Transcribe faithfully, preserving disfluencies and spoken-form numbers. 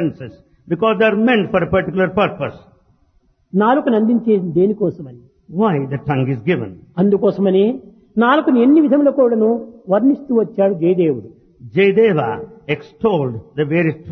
senses because they are meant for a particular purpose. నాలుకను అందించేది దేనికోసమని? Why the tongue is given? అందుకోసమని నాలుకను ఎన్ని విధముల కూడాను వర్ణిస్తూ వచ్చాడు జయదేవుడు. Jayadeva extolled the various